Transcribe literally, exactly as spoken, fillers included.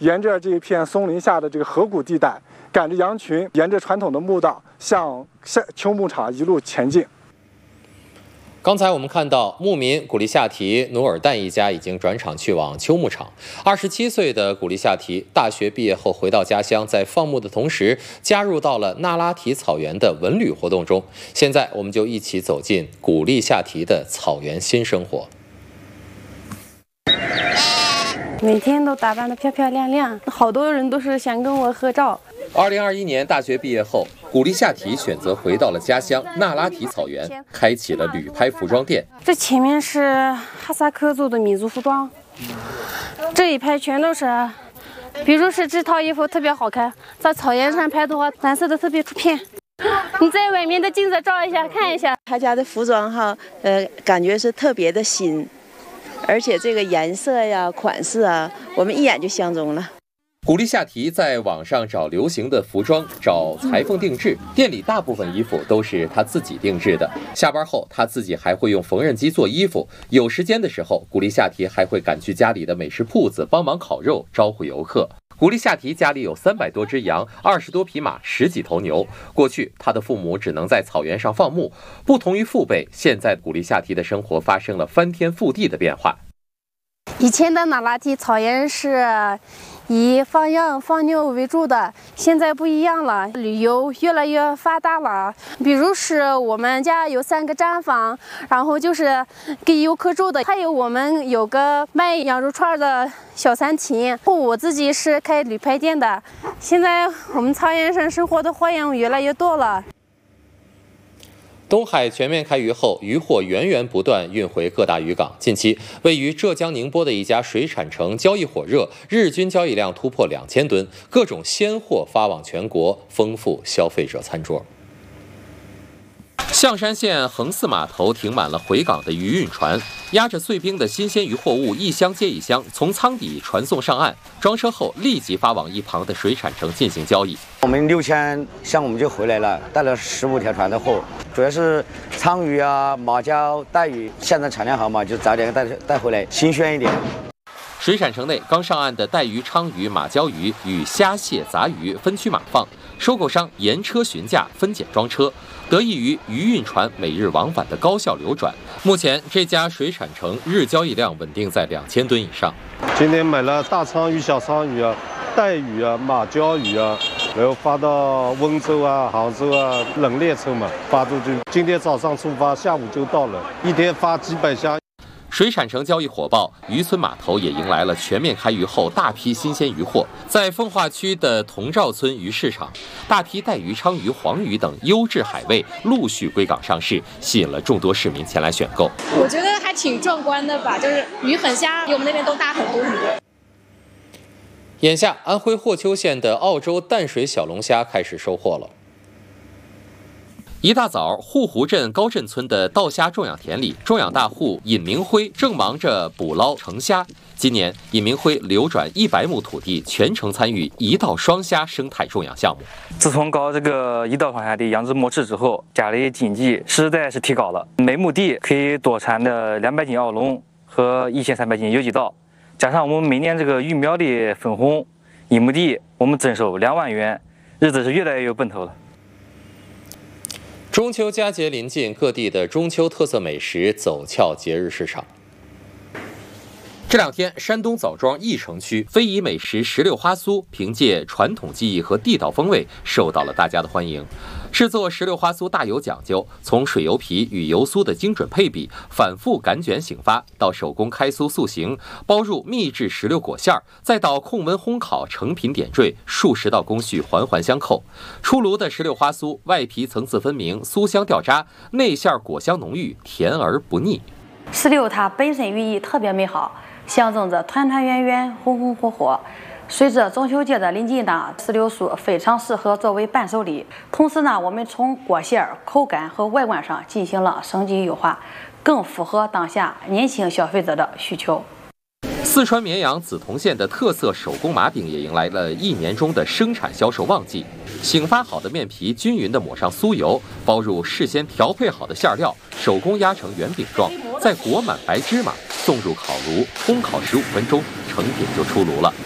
沿着这一片松林下的这个河谷地带，赶着羊群，沿着传统的墓道向下秋牧场一路前进。 刚才我们看到，牧民古力夏提努尔旦一家已经转场去往秋牧场。二十七岁的古力夏提大学毕业后回到家乡，在放牧的同时，加入到了那拉提草原的文旅活动中。现在，我们就一起走进古力夏提的草原新生活。 每天都打扮得漂漂亮亮，好多人都是想跟我合照。 二零二一年大学毕业后，古力夏提选择回到了家乡那拉提草原，开启了旅拍服装店。 这前面是哈萨克族的民族服装，这一排全都是，比如是这套衣服特别好看，在草原上拍的话，蓝色的特别出片。你在外面的镜子照一下，看一下他家的服装哈，呃，感觉是特别的新。而且这个颜色呀、款式啊，我们一眼就相中了。 古力夏提在网上找流行的服装，找裁缝定制，店里大部分衣服都是他自己定制的。下班后，他自己还会用缝纫机做衣服。有时间的时候，古力夏提还会赶去家里的美食铺子帮忙烤肉，招呼游客。古力夏提家里有三百多只羊，二十多匹马，十几头牛。过去，他的父母只能在草原上放牧。不同于父辈，现在古力夏提的生活发生了翻天覆地的变化。 以前的那拉提草原是以放羊放牛为主的，现在不一样了，旅游越来越发达了。比如是我们家有三个毡房，然后就是给游客住的，还有我们有个卖羊肉串的小餐厅。我自己是开旅拍店的。现在我们草原上生活的花样越来越多了。 东海全面开渔后，渔货源源不断运回各大渔港。近期，位于浙江宁波的一家水产城交易火热，日均交易量突破两千吨，各种鲜货发往全国，丰富消费者餐桌。象山县横寺码头停满了回港的渔运船，压着碎冰的新鲜渔货物一箱接一箱从舱底传送上岸，装车后立即发往一旁的水产城进行交易。 我们六千箱我们就回来了，带了十五条船的货，主要是鲳鱼啊、马鲛、带鱼，现在产量好嘛，就早点带带回来，新鲜一点。 水产城内刚上岸的带鱼、鲳鱼、马鲛鱼与虾蟹、杂鱼分区码放，收购商沿车询价，分拣装车，得益于渔运船每日往返的高效流转。目前这家水产城日交易量稳定在两千吨以上。 今天买了大鲳鱼、小鲳鱼啊、带鱼啊、马鲛鱼啊，然后发到温州啊、杭州啊，冷链车嘛发出去。今天早上出发，下午就到了，一天发几百箱。 水产城交易火爆，渔村码头也迎来了全面开渔后大批新鲜鱼货。在奉化区的同兆村鱼市场，大批带鱼、鲳鱼、黄鱼等优质海味陆续归港上市，吸引了众多市民前来选购。 我觉得还挺壮观的吧，就是鱼很虾比我们那边都大很多很多。 眼下，安徽霍邱县的澳洲淡水小龙虾开始收获了。一大早，护湖镇高镇村的稻虾种养田里，种养大户尹明辉正忙着捕捞成虾。今年，尹明辉流转一百亩土地，全程参与一稻双虾生态种养项目。 自从搞这个一稻双虾的养殖模式之后，家里经济实在是提高了，每亩地可以多产的两百斤澳龙和一千三百斤有机稻，加上我们每年这个鱼苗的分红，一亩地我们增收两万元，日子是越来越有奔头了。 中秋佳节临近，各地的中秋特色美食走俏节日市场。这两天，山东枣庄翼城区非遗美食石榴花酥，凭借传统技艺和地道风味，受到了大家的欢迎。制作石榴花酥大有讲究，从水油皮与油酥的精准配比，反复擀卷醒发，到手工开酥塑形，包入秘制石榴果馅儿，再到控温烘烤成品点缀，数十道工序环环相扣。出炉的石榴花酥，外皮层次分明，酥香掉渣，内馅果香浓郁，甜而不腻。 石榴它本身寓意特别美好，象征着团团圆圆、红红火火。随着中秋节的临近呢，石榴酥非常适合作为伴手礼。同时呢，我们从果馅、口感和外观上进行了升级优化，更符合当下年轻消费者的需求。 四川绵阳梓潼县的特色手工麻饼也迎来了一年中的生产销售旺季。醒发好的面皮均匀地抹上酥油，包入事先调配好的馅料，手工压成圆饼状，再裹满白芝麻，送入烤炉烘烤十五分钟，成品就出炉了。